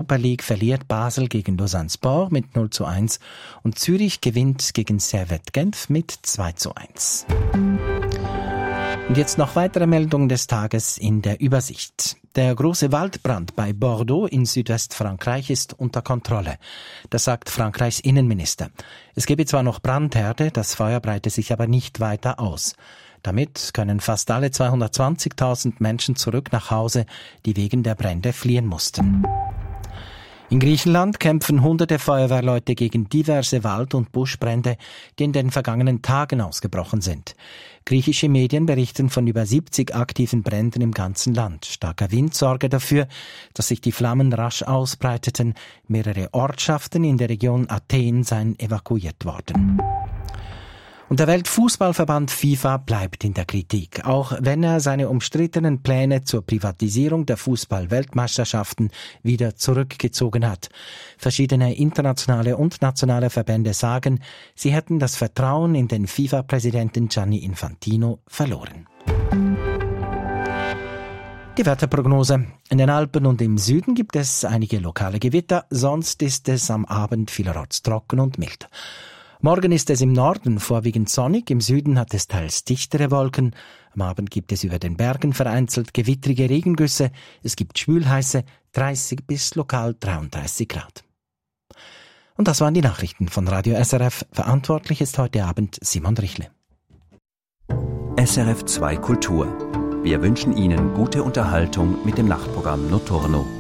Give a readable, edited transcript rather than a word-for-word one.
Europa League verliert Basel gegen Lausanne Sport mit 0:1 und Zürich gewinnt gegen Servette Genf mit 2:1. Und jetzt noch weitere Meldungen des Tages in der Übersicht. Der große Waldbrand bei Bordeaux in Südwestfrankreich ist unter Kontrolle. Das sagt Frankreichs Innenminister. Es gebe zwar noch Brandherde, das Feuer breite sich aber nicht weiter aus. Damit können fast alle 220.000 Menschen zurück nach Hause, die wegen der Brände fliehen mussten. In Griechenland kämpfen hunderte Feuerwehrleute gegen diverse Wald- und Buschbrände, die in den vergangenen Tagen ausgebrochen sind. Griechische Medien berichten von über 70 aktiven Bränden im ganzen Land. Starker Wind sorge dafür, dass sich die Flammen rasch ausbreiteten. Mehrere Ortschaften in der Region Athen seien evakuiert worden. Und der Weltfußballverband FIFA bleibt in der Kritik, auch wenn er seine umstrittenen Pläne zur Privatisierung der Fußball-Weltmeisterschaften wieder zurückgezogen hat. Verschiedene internationale und nationale Verbände sagen, sie hätten das Vertrauen in den FIFA-Präsidenten Gianni Infantino verloren. Die Wetterprognose. In den Alpen und im Süden gibt es einige lokale Gewitter, sonst ist es am Abend vielerorts trocken und mild. Morgen ist es im Norden vorwiegend sonnig, im Süden hat es teils dichtere Wolken. Am Abend gibt es über den Bergen vereinzelt gewittrige Regengüsse. Es gibt schwülheiße 30 bis lokal 33 Grad. Und das waren die Nachrichten von Radio SRF. Verantwortlich ist heute Abend Simon Richle. SRF 2 Kultur. Wir wünschen Ihnen gute Unterhaltung mit dem Nachtprogramm Notturno.